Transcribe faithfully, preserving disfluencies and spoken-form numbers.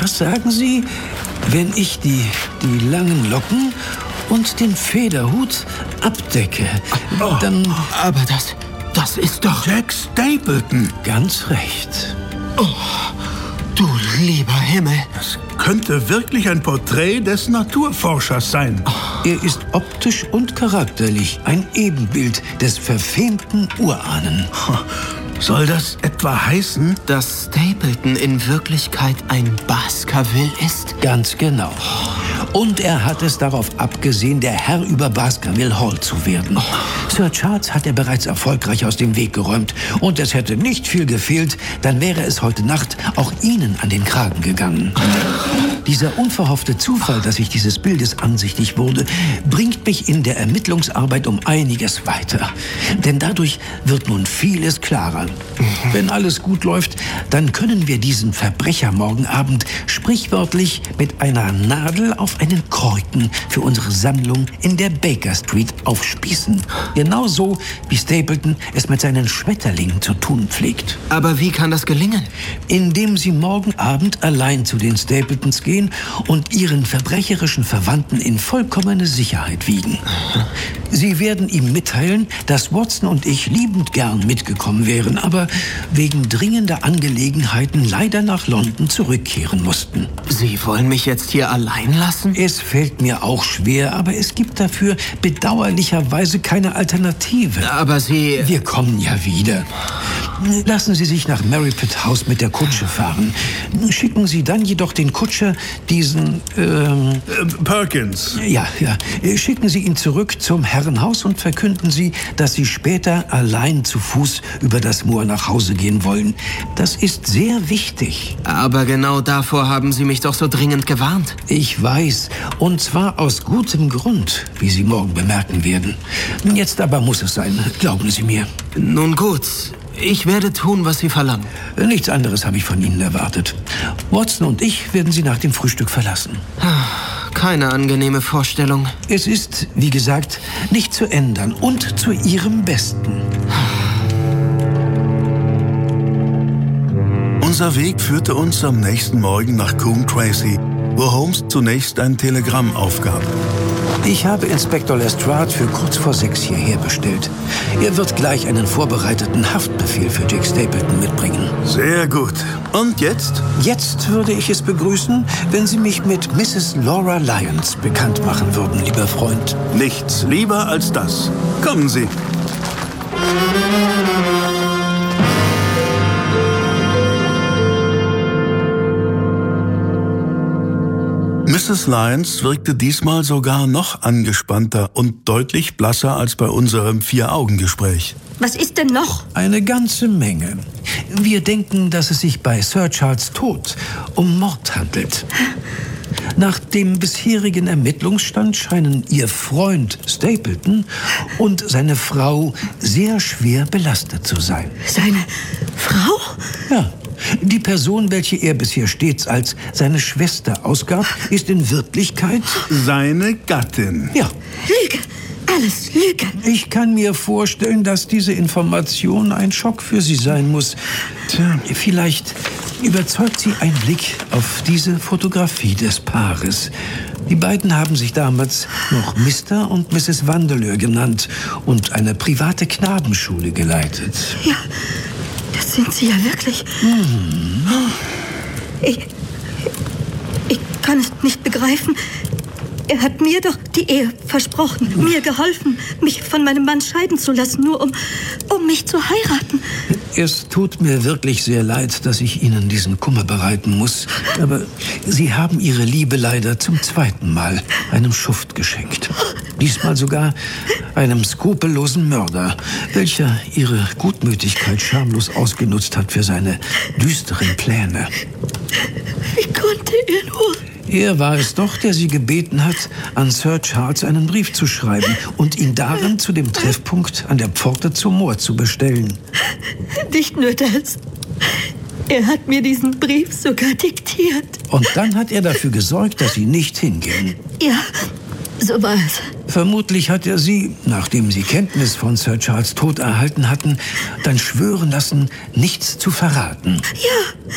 Was sagen Sie, wenn ich die, die langen Locken und den Federhut abdecke? Oh, Dann... Aber das, das ist doch... Jack Stapleton. Ganz recht. Oh, du lieber Himmel. Das könnte wirklich ein Porträt des Naturforschers sein. Er ist optisch und charakterlich ein Ebenbild des verfemten Urahnen. Soll das etwa heißen? Dass Stapleton in Wirklichkeit ein Baskerville ist? Ganz genau. Und er hat es darauf abgesehen, der Herr über Baskerville Hall zu werden. Sir Charles hat er bereits erfolgreich aus dem Weg geräumt. Und es hätte nicht viel gefehlt, dann wäre es heute Nacht auch Ihnen an den Kragen gegangen. Dieser unverhoffte Zufall, dass ich dieses Bildes ansichtig wurde, bringt mich in der Ermittlungsarbeit um einiges weiter. Denn dadurch wird nun vieles klarer. Wenn alles gut läuft, dann können wir diesen Verbrecher morgen Abend sprichwörtlich mit einer Nadel auf einen Korken für unsere Sammlung in der Baker Street aufspießen. Genauso wie Stapleton es mit seinen Schmetterlingen zu tun pflegt. Aber wie kann das gelingen? Indem Sie morgen Abend allein zu den Stapletons gehen und ihren verbrecherischen Verwandten in vollkommene Sicherheit wiegen. Sie werden ihm mitteilen, dass Watson und ich liebend gern mitgekommen wären, aber wegen dringender Angelegenheiten leider nach London zurückkehren mussten. Sie wollen mich jetzt hier allein lassen? Es fällt mir auch schwer, aber es gibt dafür bedauerlicherweise keine Alternative. Aber Sie... Wir kommen ja wieder. Lassen Sie sich nach Merripit House mit der Kutsche fahren. Schicken Sie dann jedoch den Kutscher diesen, ähm... Äh, Perkins. Ja, ja. Schicken Sie ihn zurück zum Herrenhaus und verkünden Sie, dass Sie später allein zu Fuß über das Moor nach Hause gehen wollen. Das ist sehr wichtig. Aber genau davor haben Sie mich doch so dringend gewarnt. Ich weiß. Und zwar aus gutem Grund, wie Sie morgen bemerken werden. Jetzt aber muss es sein. Glauben Sie mir. Nun gut. Ich werde tun, was Sie verlangen. Nichts anderes habe ich von Ihnen erwartet. Watson und ich werden Sie nach dem Frühstück verlassen. Keine angenehme Vorstellung. Es ist, wie gesagt, nicht zu ändern und zu Ihrem Besten. Unser Weg führte uns am nächsten Morgen nach Coombe Tracey, wo Holmes zunächst ein Telegramm aufgab. Ich habe Inspektor Lestrade für kurz vor sechs hierher bestellt. Er wird gleich einen vorbereiteten Haftbefehl für Jack Stapleton mitbringen. Sehr gut. Und jetzt? Jetzt würde ich es begrüßen, wenn Sie mich mit Misses Laura Lyons bekannt machen würden, lieber Freund. Nichts lieber als das. Kommen Sie. Misses Lyons wirkte diesmal sogar noch angespannter und deutlich blasser als bei unserem Vier-Augen-Gespräch. Was ist denn noch? Eine ganze Menge. Wir denken, dass es sich bei Sir Charles' Tod um Mord handelt. Nach dem bisherigen Ermittlungsstand scheinen Ihr Freund Stapleton und seine Frau sehr schwer belastet zu sein. Seine Frau? Ja. Die Person, welche er bisher stets als seine Schwester ausgab, ist in Wirklichkeit... Seine Gattin. Ja. Lüge. Alles Lüge. Ich kann mir vorstellen, dass diese Information ein Schock für Sie sein muss. Tja, vielleicht überzeugt Sie ein Blick auf diese Fotografie des Paares. Die beiden haben sich damals noch Mister und Misses Vandeleur genannt und eine private Knabenschule geleitet. Ja, das sind Sie ja wirklich. Mhm. Ich, ich kann es nicht begreifen. Er hat mir doch die Ehe versprochen, mir geholfen, mich von meinem Mann scheiden zu lassen, nur um, um mich zu heiraten. Es tut mir wirklich sehr leid, dass ich Ihnen diesen Kummer bereiten muss. Aber Sie haben Ihre Liebe leider zum zweiten Mal einem Schuft geschenkt. Diesmal sogar einem skrupellosen Mörder, welcher Ihre Gutmütigkeit schamlos ausgenutzt hat für seine düsteren Pläne. Wie konnte er nur... Er war es doch, der Sie gebeten hat, an Sir Charles einen Brief zu schreiben und ihn darin zu dem Treffpunkt an der Pforte zum Moor zu bestellen. Nicht nur das. Er hat mir diesen Brief sogar diktiert. Und dann hat er dafür gesorgt, dass Sie nicht hingehen. Ja, so war es. Vermutlich hat er Sie, nachdem Sie Kenntnis von Sir Charles' Tod erhalten hatten, dann schwören lassen, nichts zu verraten. Ja.